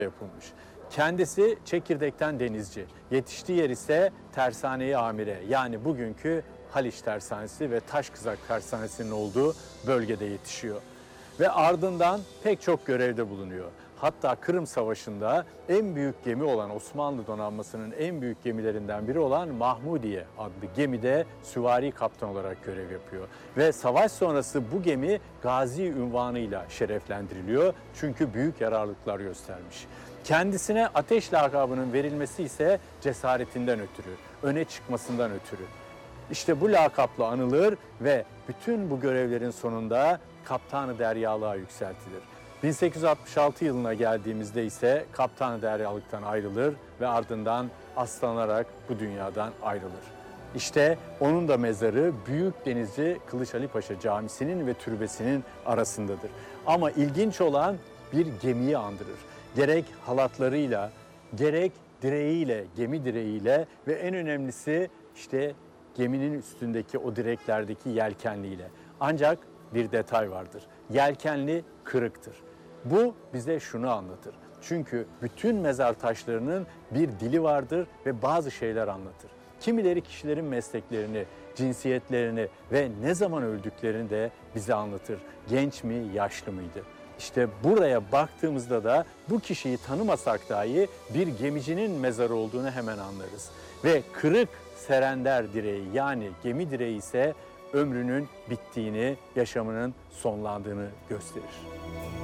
yapılmış. Kendisi çekirdekten denizci, yetiştiği yer ise tersaneyi amire, yani bugünkü Haliç Tersanesi ve Taşkızak Tersanesi'nin olduğu bölgede yetişiyor. Ve ardından pek çok görevde bulunuyor. Hatta Kırım Savaşı'nda en büyük gemi olan Osmanlı donanmasının en büyük gemilerinden biri olan Mahmudiye adlı gemide süvari kaptan olarak görev yapıyor. Ve savaş sonrası bu gemi Gazi unvanıyla şereflendiriliyor çünkü büyük yararlılıklar göstermiş. Kendisine ateş lakabının verilmesi ise cesaretinden ötürü, öne çıkmasından ötürü. İşte bu lakapla anılır ve bütün bu görevlerin sonunda Kaptanı Deryalığa yükseltilir. 1866 yılına geldiğimizde ise Kaptanı Deryalıktan ayrılır ve ardından aslanarak bu dünyadan ayrılır. İşte onun da mezarı Büyük Denizci Kılıç Ali Paşa Camisi'nin ve türbesinin arasındadır. Ama ilginç olan bir gemiyi andırır. Gerek halatlarıyla, gerek direğiyle, gemi direğiyle ve en önemlisi işte geminin üstündeki o direklerdeki yelkenliyle. Ancak bir detay vardır. Yelkenli kırıktır. Bu bize şunu anlatır. Çünkü bütün mezar taşlarının bir dili vardır ve bazı şeyler anlatır. Kimileri kişilerin mesleklerini, cinsiyetlerini ve ne zaman öldüklerini de bize anlatır. Genç mi, yaşlı mıydı? İşte buraya baktığımızda da bu kişiyi tanımasak dahi bir gemicinin mezarı olduğunu hemen anlarız. Ve kırık serender direği, yani gemi direği ise ömrünün bittiğini, yaşamının sonlandığını gösterir.